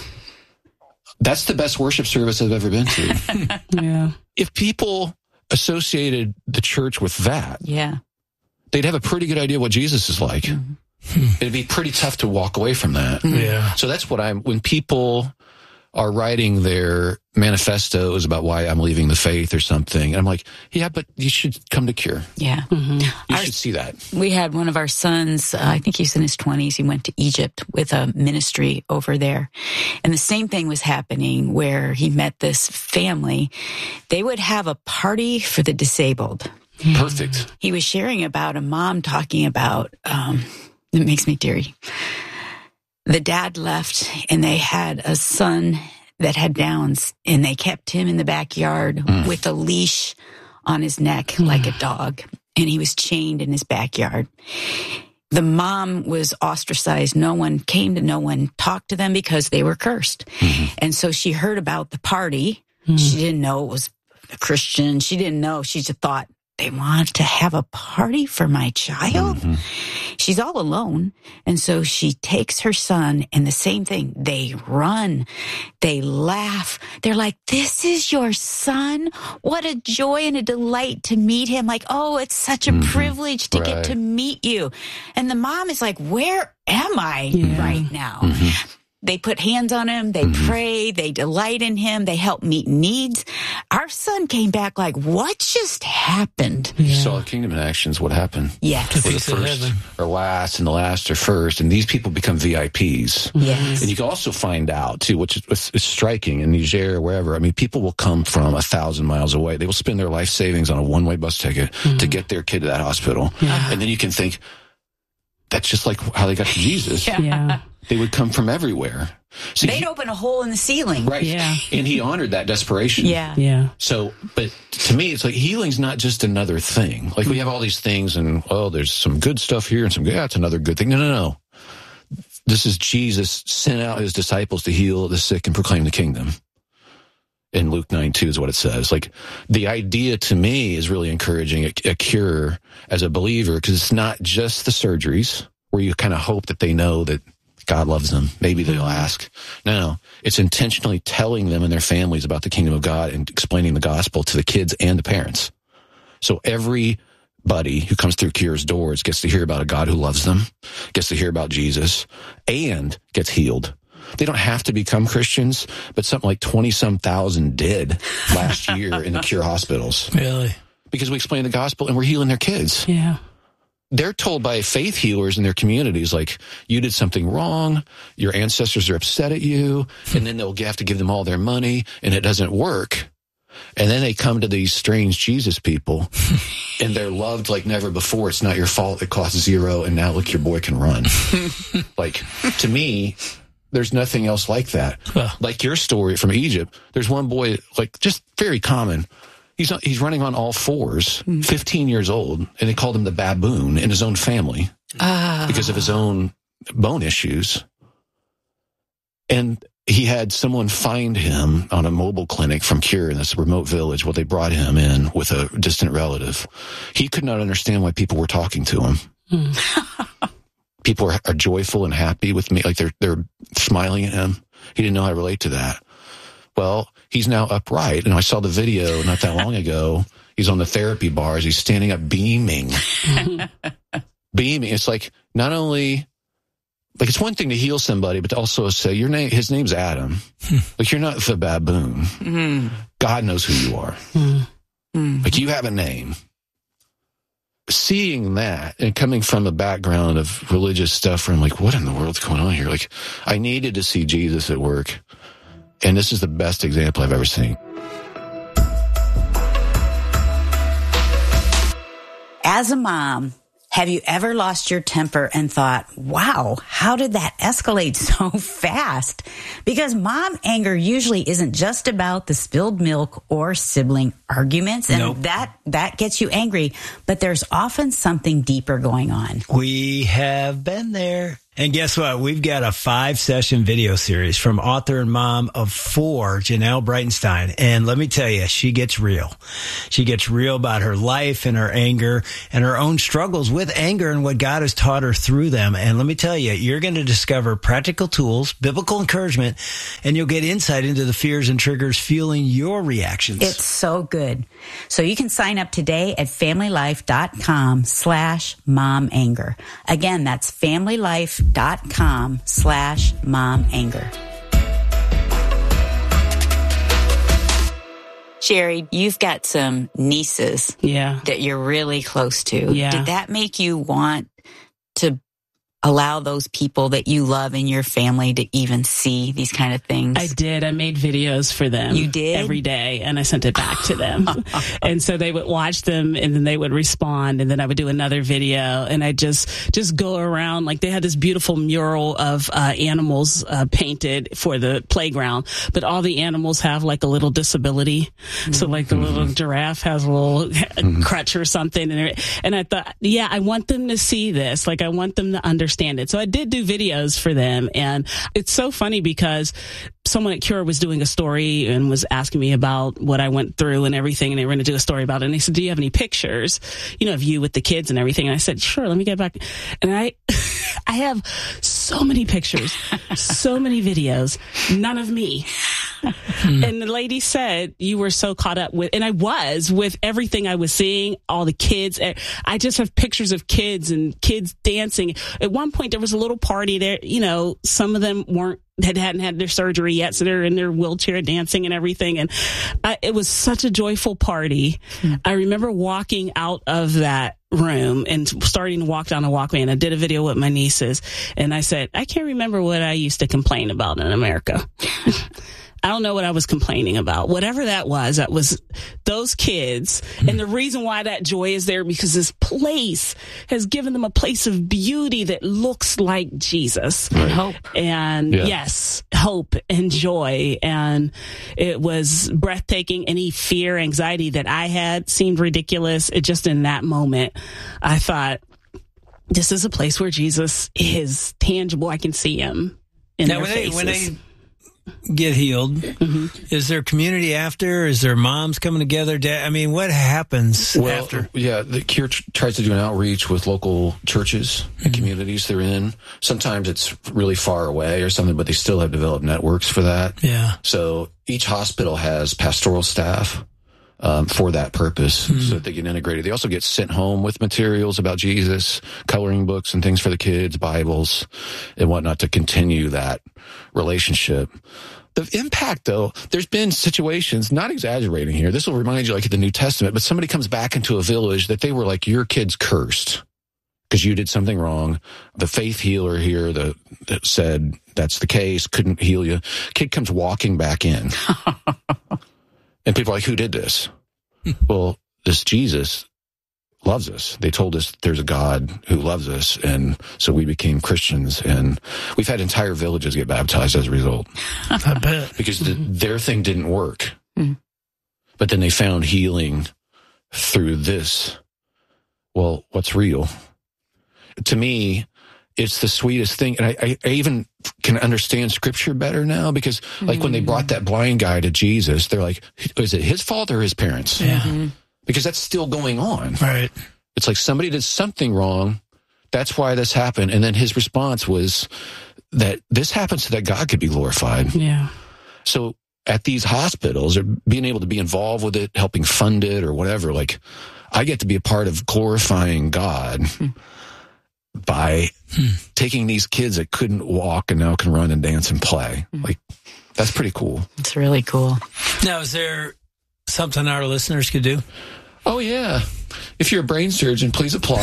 That's the best worship service I've ever been to. Yeah. If people associated the church with that, yeah, they'd have a pretty good idea what Jesus is like. Mm-hmm. It'd be pretty tough to walk away from that. Yeah. So that's what I'm, when people are writing their manifestos about why I'm leaving the faith or something, I'm like, yeah, but you should come to Cure. Yeah. Mm-hmm. You our, should see that. We had one of our sons, uh, I think he's in his twenties, he went to Egypt with a ministry over there. And the same thing was happening where he met this family. They would have a party for the disabled. Perfect. He was sharing about a mom talking about, um, it makes me teary. The dad left and they had a son that had Downs and they kept him in the backyard mm. with a leash on his neck mm. like a dog. And he was chained in his backyard. The mom was ostracized. No one came to no one, talked to them because they were cursed. Mm-hmm. And so she heard about the party. Mm. She didn't know it was a Christian. She didn't know. She just thought, they want to have a party for my child? Mm-hmm. She's all alone. And so she takes her son and the same thing. They run. They laugh. They're like, this is your son? What a joy and a delight to meet him. Like, oh, it's such a mm-hmm. privilege to right. get to meet you. And the mom is like, where am I yeah. right now? Mm-hmm. They put hands on him. They mm-hmm. pray. They delight in him. They help meet needs. Our son came back like, what just happened? Yeah. You saw Kingdom in Actions, what happened? Yes. For the first or last and the last or first. And these people become V I Ps. Yes. And you can also find out, too, which is, is striking in Niger or wherever. I mean, people will come from a thousand miles away. They will spend their life savings on a one-way bus ticket mm-hmm. to get their kid to that hospital. Yeah. And then you can think, that's just like how they got to Jesus. yeah. yeah. They would come from everywhere. So They'd he, open a hole in the ceiling. Right. Yeah. And he honored that desperation. Yeah. Yeah. So, but to me, it's like healing's not just another thing. Like we have all these things and, oh, there's some good stuff here and some, yeah, it's another good thing. No, no, no. This is Jesus sent out his disciples to heal the sick and proclaim the kingdom. In Luke nine two is what it says. Like the idea to me is really encouraging a, a cure as a believer because it's not just the surgeries where you kind of hope that they know that God loves them. Maybe they'll ask. No, it's intentionally telling them and their families about the kingdom of God and explaining the gospel to the kids and the parents. So everybody who comes through Cure's doors gets to hear about a God who loves them, gets to hear about Jesus, and gets healed. They don't have to become Christians, but something like twenty-some thousand did last year in the Cure hospitals. Really? Because we explain the gospel and we're healing their kids. Yeah. They're told by faith healers in their communities, like, you did something wrong, your ancestors are upset at you, and then they'll have to give them all their money, and it doesn't work. And then they come to these strange Jesus people, and they're loved like never before. It's not your fault. It costs zero, and now look, your boy can run. Like, to me, there's nothing else like that. Like your story from Egypt, there's one boy, like, just very common. He's not, he's running on all fours, fifteen years old, and they called him the baboon in his own family uh. because of his own bone issues. And he had someone find him on a mobile clinic from Cure in this remote village. Well, they brought him in with a distant relative. He could not understand why people were talking to him. Mm. People are, are joyful and happy with me, like they're they're smiling at him. He didn't know how to relate to that. Well, he's now upright, and I saw the video not that long ago. He's on the therapy bars. He's standing up beaming. Beaming. It's like not only, like it's one thing to heal somebody, but to also say, your name, his name's Adam. Like you're not the baboon. Mm-hmm. God knows who you are. Mm-hmm. Like you have a name. Seeing that and coming from a background of religious stuff where I'm like, what in the world's going on here? Like I needed to see Jesus at work. And this is the best example I've ever seen. As a mom, have you ever lost your temper and thought, wow, how did that escalate so fast? Because mom anger usually isn't just about the spilled milk or sibling arguments. And Nope. that, that gets you angry, but there's often something deeper going on. We have been there. And guess what? We've got a five-session video series from author and mom of four, Janelle Breitenstein. And let me tell you, she gets real. She gets real about her life and her anger and her own struggles with anger and what God has taught her through them. And let me tell you, you're going to discover practical tools, biblical encouragement, and you'll get insight into the fears and triggers fueling your reactions. It's so good. So you can sign up today at familylife.com slash mom anger. Again, that's familylife.com slash mom anger. Sherry, you've got some nieces yeah. that you're really close to. Yeah. Did that make you want to allow those people that you love in your family to even see these kind of things? I did. I made videos for them. You did? Every day, and I sent it back to them. And so they would watch them, and then they would respond, and then I would do another video, and I just just go around. Like, they had this beautiful mural of uh, animals uh, painted for the playground, but all the animals have like a little disability. Mm-hmm. So like the mm-hmm. little giraffe has a little mm-hmm. crutch or something, and, and I thought, yeah, I want them to see this. Like, I want them to understand it. So I did do videos for them. And it's so funny because someone at Cure was doing a story and was asking me about what I went through and everything. And they were going to do a story about it. And they said, do you have any pictures, you know, of you with the kids and everything? And I said, sure, let me get back. And I, I have so many pictures, so many videos, none of me. And the lady said, you were so caught up with, and I was, with everything I was seeing, all the kids. I just have pictures of kids and kids dancing. At one point, there was a little party there. You know, some of them weren't, had, hadn't had their surgery yet, so they're in their wheelchair dancing and everything. And I, it was such a joyful party. Mm. I remember walking out of that room and starting to walk down the walkway, and I did a video with my nieces, and I said, I can't remember what I used to complain about in America. I don't know what I was complaining about. Whatever that was, that was those kids. And the reason why that joy is there, because this place has given them a place of beauty that looks like Jesus. Right. Hope. And yeah. yes, hope and joy. And it was breathtaking. Any fear, anxiety that I had seemed ridiculous. It just, in that moment, I thought, this is a place where Jesus is tangible. I can see him in now, their when faces. They, when they get healed, mm-hmm. is there community after? Is there moms coming together? I mean, what happens well, after? Yeah, the Cure tries to do an outreach with local churches and mm-hmm. communities they're in. Sometimes it's really far away or something, but they still have developed networks for that. Yeah. So each hospital has pastoral staff um, for that purpose, mm-hmm. so that they get integrated. They also get sent home with materials about Jesus, coloring books and things for the kids, Bibles and whatnot, to continue that relationship. The impact, though, there's been situations, not exaggerating here, this will remind you like in the New Testament, but somebody comes back into a village that they were like, your kid's cursed because you did something wrong. The faith healer here the, that said that's the case, couldn't heal you. Kid comes walking back in. And people are like, who did this? Well, this Jesus loves us. They told us there's a God who loves us, and so we became Christians, and we've had entire villages get baptized as a result. I bet. Because the, their thing didn't work. Mm. But then they found healing through this. Well, what's real? To me, it's the sweetest thing. And I, I even can understand scripture better now, because like mm-hmm. when they brought that blind guy to Jesus, they're like, is it his fault or his parents? Yeah. Mm-hmm. Because that's still going on. Right. It's like somebody did something wrong. That's why this happened. And then his response was that this happens so that God could be glorified. Yeah. So at these hospitals, or being able to be involved with it, helping fund it or whatever, like I get to be a part of glorifying God hmm. by hmm. taking these kids that couldn't walk and now can run and dance and play. Hmm. Like, that's pretty cool. It's really cool. Now, is there something our listeners could do? Oh, yeah. If you're a brain surgeon, please apply.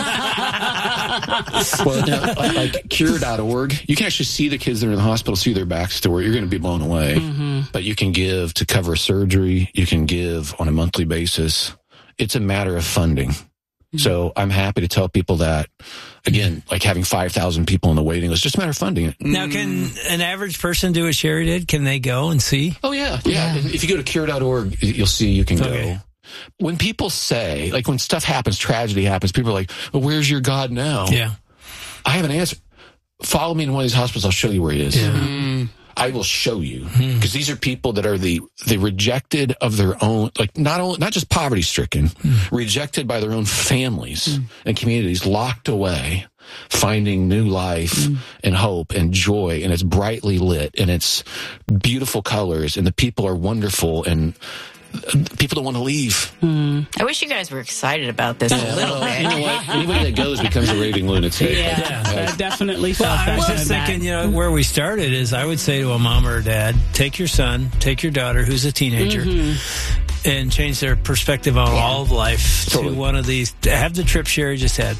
Well, now, like cure dot org, you can actually see the kids that are in the hospital, see their backstory. You're going to be blown away. Mm-hmm. But you can give to cover surgery. You can give on a monthly basis. It's a matter of funding. So I'm happy to tell people that, again, like having five thousand people in the waiting list, just a matter of funding it. Now, can an average person do what Sherry did? Can they go and see? Oh, yeah. Yeah. yeah. If you go to cure dot org, you'll see you can okay. go. When people say, like when stuff happens, tragedy happens, people are like, well, where's your God now? Yeah. I have an answer. Follow me in one of these hospitals. I'll show you where he is. Yeah. Mm. I will show you, because these are people that are the the rejected of their own, like not only not just poverty stricken, mm. rejected by their own families mm. and communities, locked away, finding new life mm. and hope and joy, and it's brightly lit and it's beautiful colors, and the people are wonderful, and people don't want to leave. Mm. I wish you guys were excited about this yeah. a little bit. You know what? Anybody that goes becomes a raving lunatic. Yeah, yeah. I definitely felt well, that. I was just thinking, you know, where we started is I would say to a mom or a dad, take your son, take your daughter who's a teenager, mm-hmm. and change their perspective on yeah. all of life totally. to one of these. Have the trip Sherry just had.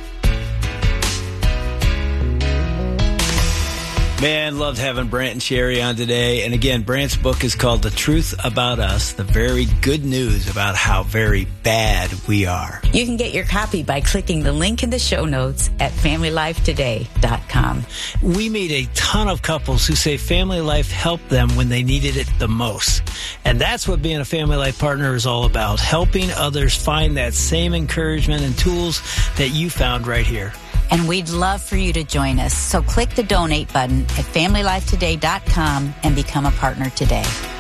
Man, loved having Brant and Sherry on today. And again, Brant's book is called The Truth About Us, the very good news about how very bad we are. You can get your copy by clicking the link in the show notes at family life today dot com. We meet a ton of couples who say Family Life helped them when they needed it the most. And that's what being a Family Life partner is all about, helping others find that same encouragement and tools that you found right here. And we'd love for you to join us. So click the donate button at family life today dot com and become a partner today.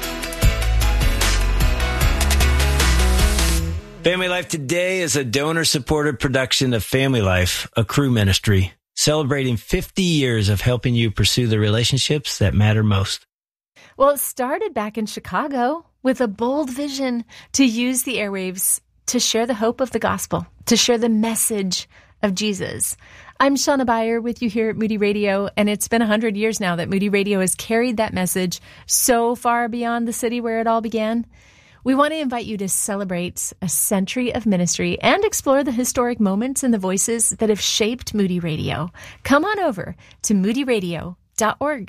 Family Life Today is a donor-supported production of Family Life, a crew ministry, celebrating fifty years of helping you pursue the relationships that matter most. Well, it started back in Chicago with a bold vision to use the airwaves to share the hope of the gospel, to share the message of Jesus. I'm Shauna Beyer with you here at Moody Radio, and it's been one hundred years now that Moody Radio has carried that message so far beyond the city where it all began. We want to invite you to celebrate a century of ministry and explore the historic moments and the voices that have shaped Moody Radio. Come on over to moody radio dot org.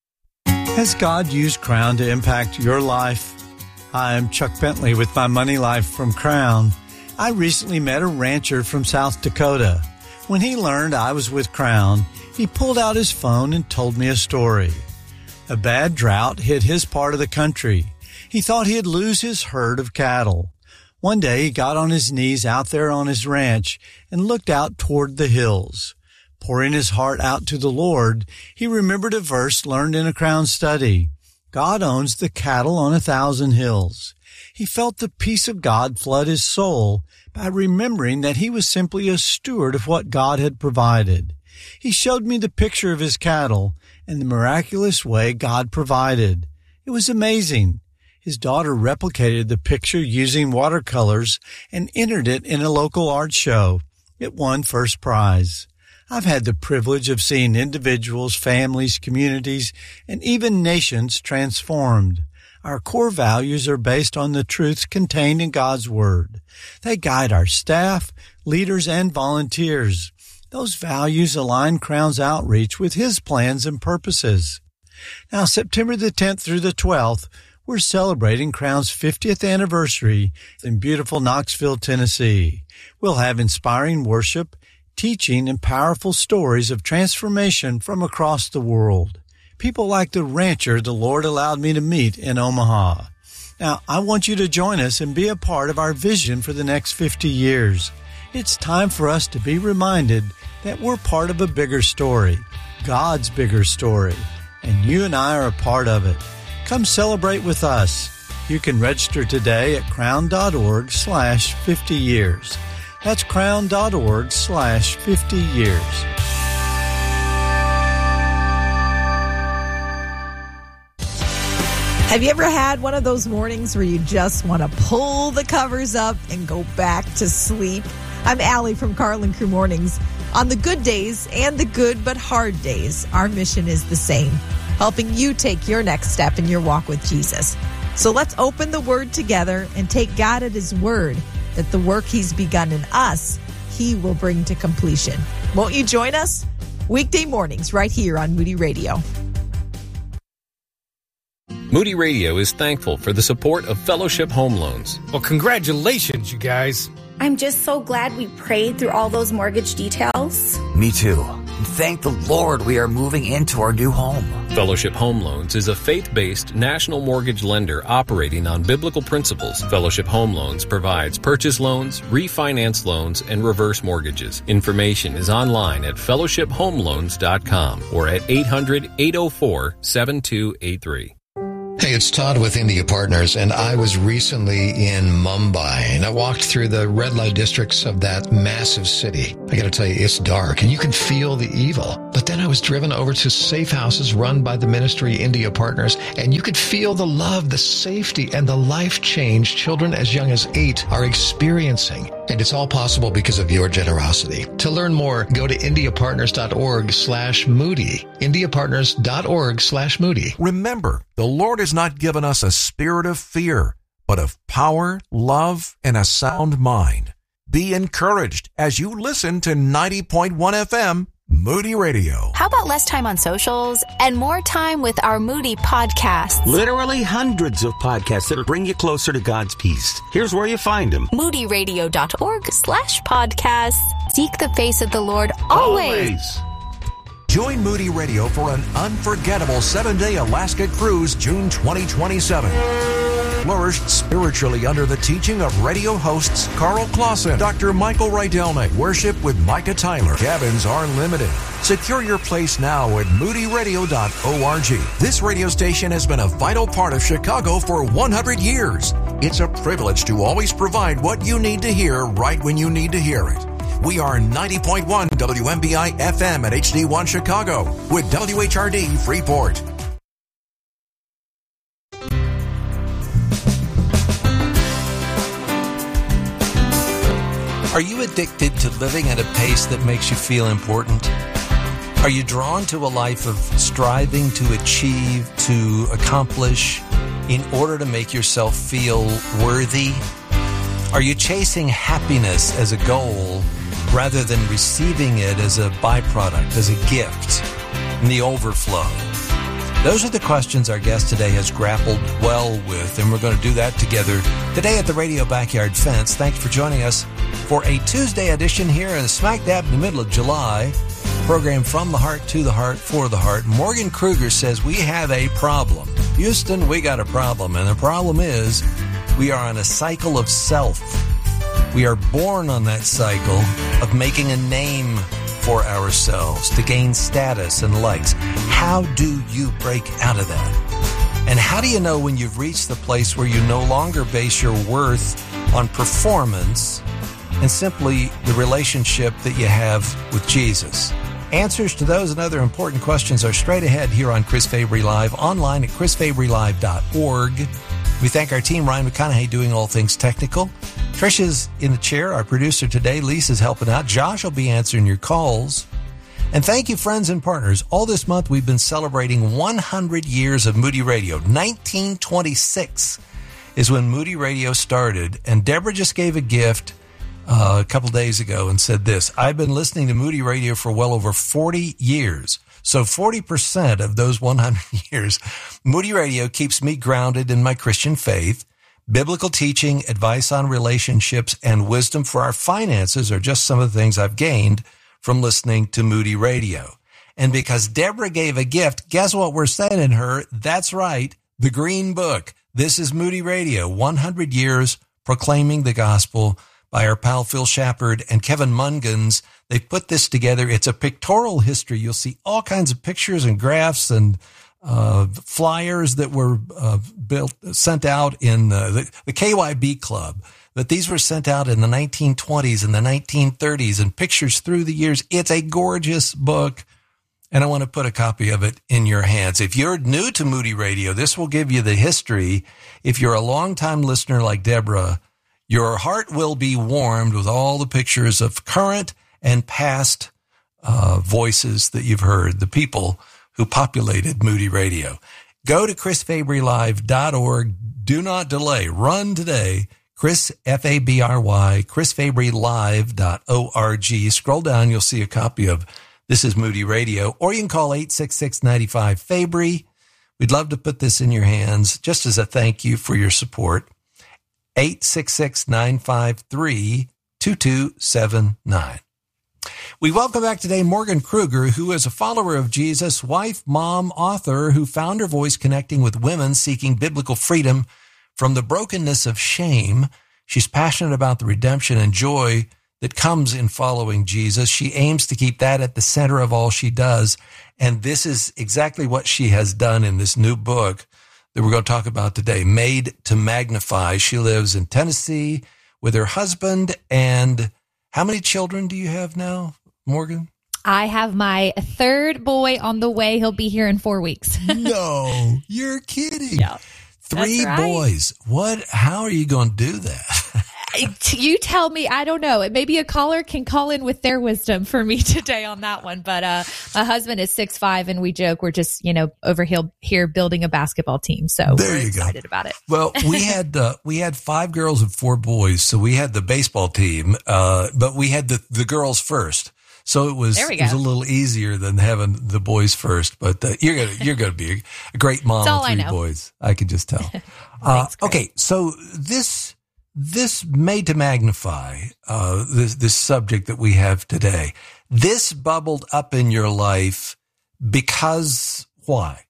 Has God used Crown to impact your life? Hi, I'm Chuck Bentley with My Money Life from Crown. I recently met a rancher from South Dakota. When he learned I was with Crown, he pulled out his phone and told me a story. A bad drought hit his part of the country. He thought he'd lose his herd of cattle. One day he got on his knees out there on his ranch and looked out toward the hills. Pouring his heart out to the Lord, he remembered a verse learned in a Crown study. God owns the cattle on a thousand hills. He felt the peace of God flood his soul by remembering that he was simply a steward of what God had provided. He showed me the picture of his cattle and the miraculous way God provided. It was amazing. His daughter replicated the picture using watercolors and entered it in a local art show. It won first prize. I've had the privilege of seeing individuals, families, communities, and even nations transformed. Our core values are based on the truths contained in God's Word. They guide our staff, leaders, and volunteers. Those values align Crown's outreach with His plans and purposes. Now, September the tenth through the twelfth, we're celebrating Crown's fiftieth anniversary in beautiful Knoxville, Tennessee. We'll have inspiring worship, teaching, and powerful stories of transformation from across the world. People like the rancher the Lord allowed me to meet in Omaha. Now, I want you to join us and be a part of our vision for the next fifty years. It's time for us to be reminded that we're part of a bigger story, God's bigger story, and you and I are a part of it. Come celebrate with us. You can register today at crown dot org slash fifty years. That's crown dot org slash fifty years. Have you ever had one of those mornings where you just want to pull the covers up and go back to sleep? I'm Allie from Carlin Crew Mornings. On the good days and the good but hard days, our mission is the same, helping you take your next step in your walk with Jesus. So let's open the Word together and take God at His word that the work He's begun in us, He will bring to completion. Won't you join us? Weekday mornings right here on Moody Radio. Moody Radio is thankful for the support of Fellowship Home Loans. Well, congratulations, you guys. I'm just so glad we prayed through all those mortgage details. Me too. Thank the Lord we are moving into our new home. Fellowship Home Loans is a faith-based national mortgage lender operating on biblical principles. Fellowship Home Loans provides purchase loans, refinance loans, and reverse mortgages. Information is online at fellowship home loans dot com or at eight hundred, eight oh four, seven two eight three. Hey, it's Todd with India Partners, and I was recently in Mumbai, and I walked through the red light districts of that massive city. I gotta tell you, it's dark, and you can feel the evil. But then I was driven over to safe houses run by the ministry India Partners, and you could feel the love, the safety, and the life change children as young as eight are experiencing. And it's all possible because of your generosity. To learn more, go to indiapartners.org slash Moody. indiapartners.org slash Moody. Remember, the Lord has not given us a spirit of fear, but of power, love, and a sound mind. Be encouraged as you listen to ninety point one F M, Moody Radio. How about less time on socials and more time with our Moody podcasts? Literally hundreds of podcasts that'll bring you closer to God's peace. Here's where you find them. moody radio dot org slash podcasts. Seek the face of the Lord always. Always. Join Moody Radio for an unforgettable seven-day Alaska cruise June twenty twenty-seven. Flourish spiritually under the teaching of radio hosts Carl Clausen, Doctor Michael Rydelnik, Worship with Micah Tyler. Cabins are limited. Secure your place now at moody radio dot org. This radio station has been a vital part of Chicago for one hundred years. It's a privilege to always provide what you need to hear right when you need to hear it. We are ninety point one W M B I F M at H D one Chicago with W H R D Freeport. Are you addicted to living at a pace that makes you feel important? Are you drawn to a life of striving to achieve, to accomplish, in order to make yourself feel worthy? Are you chasing happiness as a goal rather than receiving it as a byproduct, as a gift, in the overflow? Those are the questions our guest today has grappled well with, and we're going to do that together today at the Radio Backyard Fence. Thanks for joining us for a Tuesday edition here in smack dab in the middle of July. Program From the Heart, to the Heart, for the Heart. Morgan Kruger says we have a problem. Houston, we got a problem, and the problem is we are on a cycle of self. We are born on that cycle of making a name for ourselves to gain status and likes. How do you break out of that? And how do you know when you've reached the place where you no longer base your worth on performance and simply the relationship that you have with Jesus? Answers to those and other important questions are straight ahead here on Chris Fabry Live, online at chris fabry live dot org. We thank our team, Ryan McConaughey, doing all things technical. Trisha's in the chair, our producer today. Lisa's helping out. Josh will be answering your calls. And thank you, friends and partners. All this month, we've been celebrating one hundred years of Moody Radio. nineteen twenty-six is when Moody Radio started. And Deborah just gave a gift uh, a couple days ago and said this: I've been listening to Moody Radio for well over forty years. So forty percent of those one hundred years, Moody Radio keeps me grounded in my Christian faith. Biblical teaching, advice on relationships, and wisdom for our finances are just some of the things I've gained from listening to Moody Radio. And because Deborah gave a gift, guess what we're sending her? That's right, the Green Book. This is Moody Radio, one hundred years proclaiming the gospel, by our pal Phil Shepard and Kevin Mungans. They've put this together. It's a pictorial history. You'll see all kinds of pictures and graphs and uh, flyers that were uh, built, sent out in uh, the, the K Y B Club. But these were sent out in the nineteen twenties and the nineteen thirties, and pictures through the years. It's a gorgeous book, and I want to put a copy of it in your hands. If you're new to Moody Radio, this will give you the history. If you're a longtime listener like Deborah, your heart will be warmed with all the pictures of current and past uh, voices that you've heard, the people who populated Moody Radio. Go to chris fabry live dot org. Do not delay. Run today. Chris, F A B R Y, chris fabry live dot org. Scroll down. You'll see a copy of This is Moody Radio. Or you can call eight six six, nine five, Fabry. We'd love to put this in your hands just as a thank you for your support. eight six six, nine five three, two two seven nine. We welcome back today Morgan Kruger, who is a follower of Jesus, wife, mom, author, who found her voice connecting with women seeking biblical freedom from the brokenness of shame. She's passionate about the redemption and joy that comes in following Jesus. She aims to keep that at the center of all she does. And this is exactly what she has done in this new book that we're going to talk about today, Made to Magnify. She lives in Tennessee with her husband. And how many children do you have now, Morgan? I have my third boy on the way. He'll be here in four weeks. No, you're kidding. Yeah, Three right. boys. What? How are you going to do that? You tell me. I don't know. Maybe a caller can call in with their wisdom for me today on that one. But uh, my husband is six five, and we joke we're just, you know, over here building a basketball team. So there we're you excited go. about it. Well, we had uh, we had five girls and four boys, so we had the baseball team, uh, but we had the the girls first. So it was it was a little easier than having the boys first. But uh, you're gonna you're gonna be a great mom That's all of three I know. boys. I can just tell. uh, okay, so this this Made to Magnify, uh, this this subject that we have today, this bubbled up in your life because why?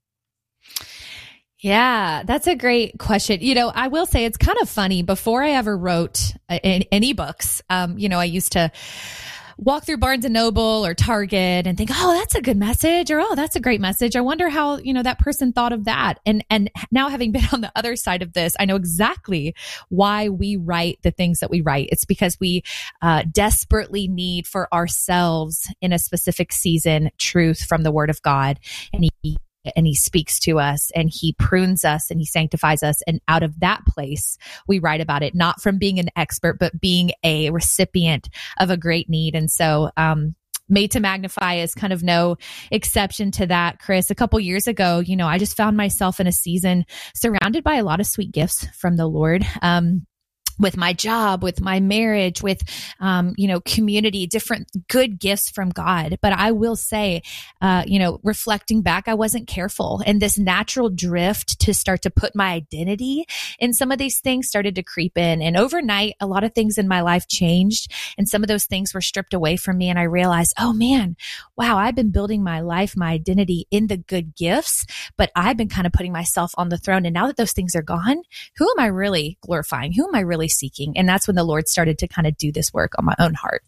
Yeah, that's a great question. You know, I will say it's kind of funny. Before I ever wrote uh, any books, um, you know, I used to walk through Barnes and Noble or Target and think, oh, that's a good message, or, oh, that's a great message. I wonder how, you know, that person thought of that. And, and now having been on the other side of this, I know exactly why we write the things that we write. It's because we uh, desperately need for ourselves in a specific season, truth from the Word of God. And he and he speaks to us and he prunes us and he sanctifies us. And out of that place, we write about it, not from being an expert, but being a recipient of a great need. And so, um, Made to Magnify is kind of no exception to that, Chris. A couple years ago, you know, I just found myself in a season surrounded by a lot of sweet gifts from the Lord. Um, with my job, with my marriage, with, um, you know, community, different good gifts from God. But I will say, uh, you know, reflecting back, I wasn't careful. And this natural drift to start to put my identity in some of these things started to creep in. And overnight, a lot of things in my life changed. And some of those things were stripped away from me. And I realized, oh man, wow, I've been building my life, my identity in the good gifts, but I've been kind of putting myself on the throne. And now that those things are gone, who am I really glorifying? Who am I really seeking? And that's when the Lord started to kind of do this work on my own heart.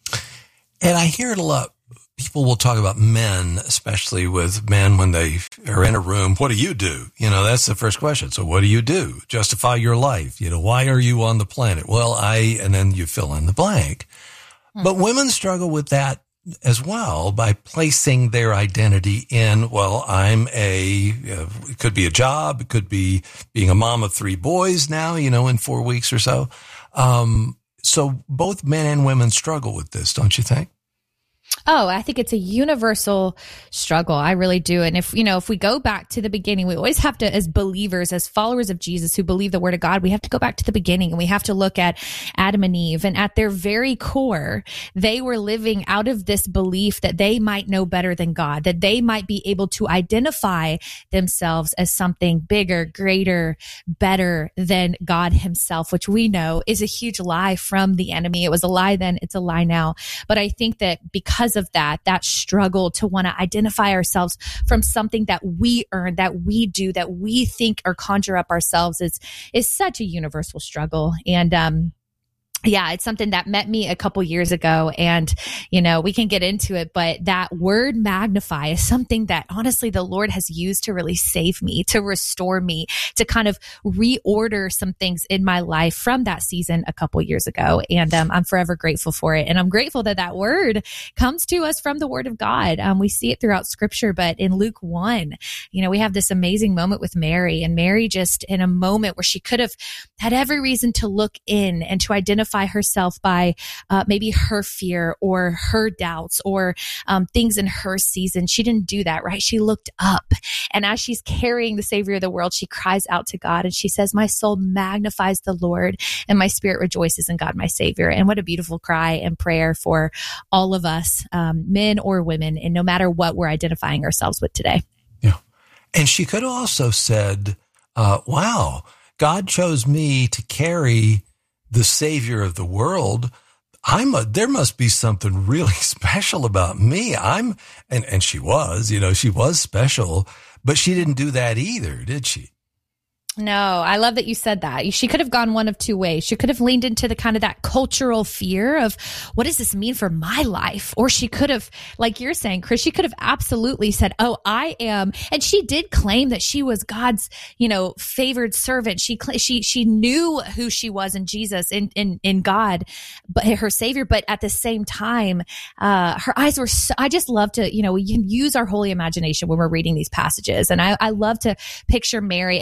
And I hear it a lot. People will talk about men, especially with men when they are in a room. What do you do? You know, that's the first question. So what do you do? Justify your life. You know, why are you on the planet? Well, I, and then you fill in the blank. Hmm. But women struggle with that as well by placing their identity in, well, I'm a, uh, it could be a job. It could be being a mom of three boys now, you know, in four weeks or so. Um, so both men and women struggle with this, don't you think? Oh, I think it's a universal struggle. I really do. And if, you know, if we go back to the beginning, we always have to, as believers, as followers of Jesus who believe the Word of God, we have to go back to the beginning and we have to look at Adam and Eve. And at their very core, they were living out of this belief that they might know better than God, that they might be able to identify themselves as something bigger, greater, better than God himself, which we know is a huge lie from the enemy. It was a lie then, it's a lie now. But I think that because of that, that struggle to want to identify ourselves from something that we earn, that we do, that we think or conjure up ourselves is, is such a universal struggle. And, um, yeah, it's something that met me a couple years ago, and, you know, we can get into it, but that word magnify is something that honestly the Lord has used to really save me, to restore me, to kind of reorder some things in my life from that season a couple years ago. And um, I'm forever grateful for it. And I'm grateful that that word comes to us from the Word of God. Um, we see it throughout Scripture, but in Luke one, you know, we have this amazing moment with Mary, and Mary just in a moment where she could have had every reason to look in and to identify herself by uh, maybe her fear or her doubts or um, things in her season. She didn't do that, right? She looked up. And as she's carrying the Savior of the world, she cries out to God and she says, my soul magnifies the Lord and my spirit rejoices in God, my Savior. And what a beautiful cry and prayer for all of us, um, men or women, and no matter what we're identifying ourselves with today. Yeah. And she could have also said, uh, wow, God chose me to carry the Savior of the world, I'm a, there must be something really special about me. I'm, and, and she was, you know, she was special, but she didn't do that either, did she? No, I love that you said that. She could have gone one of two ways. She could have leaned into the kind of that cultural fear of what does this mean for my life? Or she could have, like you're saying, Chris, she could have absolutely said, oh, I am. And she did claim that she was God's, you know, favored servant. She, she, she knew who she was in Jesus, in, in, in God, but her savior. But at the same time, uh, her eyes were, so, I just love to, you know, we can use our holy imagination when we're reading these passages. And I, I love to picture Mary